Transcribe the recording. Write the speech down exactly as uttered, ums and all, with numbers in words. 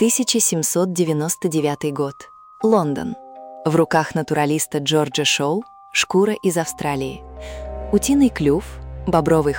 тысяча семьсот девяносто девятый год. Лондон. В руках натуралиста Джорджа Шоу шкура из Австралии. Утиный клюв, бобровый